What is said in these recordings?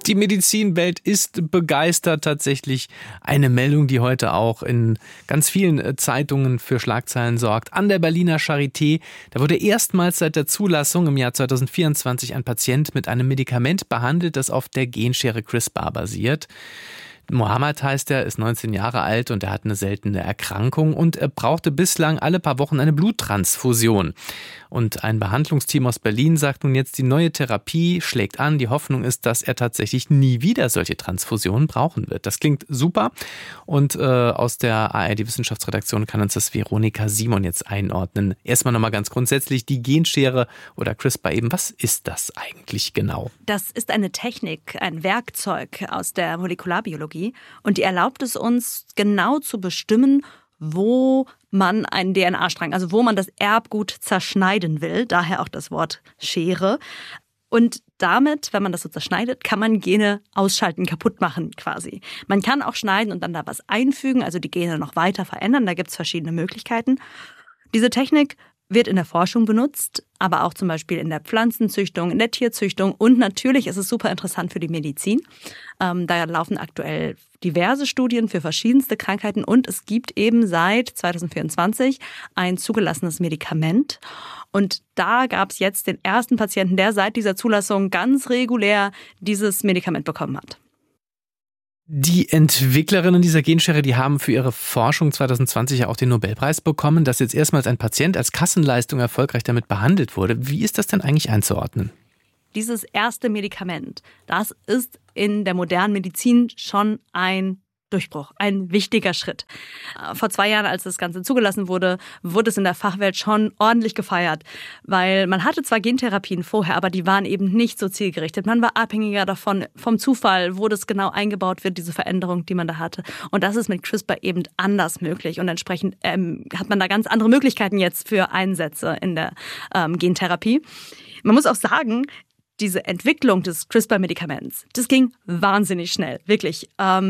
Die Medizinwelt ist begeistert. Tatsächlich eine Meldung, die heute auch in ganz vielen Zeitungen für Schlagzeilen sorgt. An der Berliner Charité, da wurde erstmals seit der Zulassung im Jahr 2024 ein Patient mit einem Medikament behandelt, das auf der Genschere CRISPR basiert. Mohammed heißt er, ist 19 Jahre alt und er hat eine seltene Erkrankung und er brauchte bislang alle paar Wochen eine Bluttransfusion. Und ein Behandlungsteam aus Berlin sagt nun jetzt, die neue Therapie schlägt an. Die Hoffnung ist, dass er tatsächlich nie wieder solche Transfusionen brauchen wird. Das klingt super und aus der ARD-Wissenschaftsredaktion kann uns das Veronika Simon jetzt einordnen. Erstmal nochmal ganz grundsätzlich die Genschere oder CRISPR eben. Was ist das eigentlich genau? Das ist eine Technik, ein Werkzeug aus der Molekularbiologie. Und die erlaubt es uns, genau zu bestimmen, wo man einen DNA-Strang, also wo man das Erbgut zerschneiden will. Daher auch das Wort Schere. Und damit, wenn man das so zerschneidet, kann man Gene ausschalten, kaputt machen quasi. Man kann auch schneiden und dann da was einfügen, also die Gene noch weiter verändern. Da gibt es verschiedene Möglichkeiten. Diese Technik wird in der Forschung benutzt, aber auch zum Beispiel in der Pflanzenzüchtung, in der Tierzüchtung und natürlich ist es super interessant für die Medizin. Da laufen aktuell diverse Studien für verschiedenste Krankheiten und es gibt eben seit 2024 ein zugelassenes Medikament. Und da gab es jetzt den ersten Patienten, der seit dieser Zulassung ganz regulär dieses Medikament bekommen hat. Die Entwicklerinnen dieser Genschere, die haben für ihre Forschung 2020 ja auch den Nobelpreis bekommen, dass jetzt erstmals ein Patient als Kassenleistung erfolgreich damit behandelt wurde. Wie ist das denn eigentlich einzuordnen? Dieses erste Medikament, das ist in der modernen Medizin schon ein Durchbruch, ein wichtiger Schritt. Vor 2 Jahren, als das Ganze zugelassen wurde, wurde es in der Fachwelt schon ordentlich gefeiert, weil man hatte zwar Gentherapien vorher, aber die waren eben nicht so zielgerichtet. Man war abhängiger davon, vom Zufall, wo das genau eingebaut wird, diese Veränderung, die man da hatte. Und das ist mit CRISPR eben anders möglich und entsprechend hat man da ganz andere Möglichkeiten jetzt für Einsätze in der Gentherapie. Man muss auch sagen, diese Entwicklung des CRISPR-Medikaments, das ging wahnsinnig schnell, wirklich.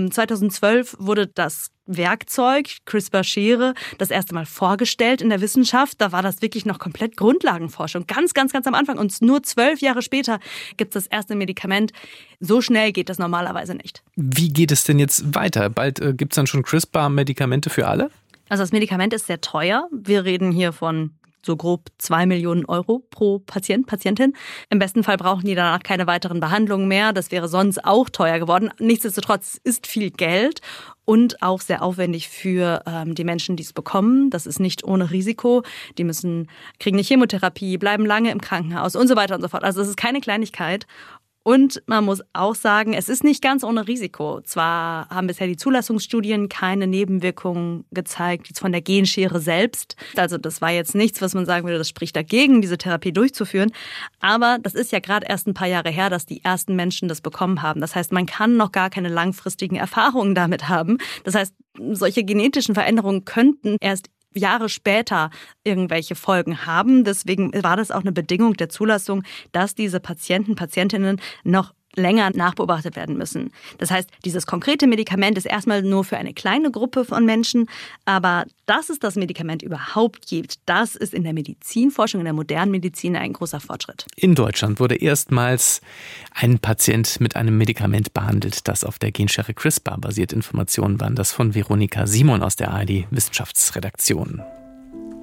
2012 wurde das Werkzeug, CRISPR-Schere, das erste Mal vorgestellt in der Wissenschaft. Da war das wirklich noch komplett Grundlagenforschung, ganz am Anfang. Und nur 12 Jahre später gibt es das erste Medikament. So schnell geht das normalerweise nicht. Wie geht es denn jetzt weiter? Bald gibt es dann schon CRISPR-Medikamente für alle? Also das Medikament ist sehr teuer. Wir reden hier von so grob 2 Millionen Euro pro Patient, Patientin. Im besten Fall brauchen die danach keine weiteren Behandlungen mehr. Das wäre sonst auch teuer geworden. Nichtsdestotrotz ist viel Geld und auch sehr aufwendig für die Menschen, die es bekommen. Das ist nicht ohne Risiko. Die kriegen eine Chemotherapie, bleiben lange im Krankenhaus und so weiter und so fort. Also es ist keine Kleinigkeit. Und man muss auch sagen, es ist nicht ganz ohne Risiko. Zwar haben bisher die Zulassungsstudien keine Nebenwirkungen gezeigt, jetzt von der Genschere selbst. Also das war jetzt nichts, was man sagen würde, das spricht dagegen, diese Therapie durchzuführen. Aber das ist ja gerade erst ein paar Jahre her, dass die ersten Menschen das bekommen haben. Das heißt, man kann noch gar keine langfristigen Erfahrungen damit haben. Das heißt, solche genetischen Veränderungen könnten erst Jahre später irgendwelche Folgen haben. Deswegen war das auch eine Bedingung der Zulassung, dass diese Patientinnen noch länger nachbeobachtet werden müssen. Das heißt, dieses konkrete Medikament ist erstmal nur für eine kleine Gruppe von Menschen, aber dass es das Medikament überhaupt gibt, das ist in der Medizinforschung, in der modernen Medizin ein großer Fortschritt. In Deutschland wurde erstmals ein Patient mit einem Medikament behandelt, das auf der Genschere CRISPR basiert. Informationen waren das von Veronika Simon aus der ARD Wissenschaftsredaktion.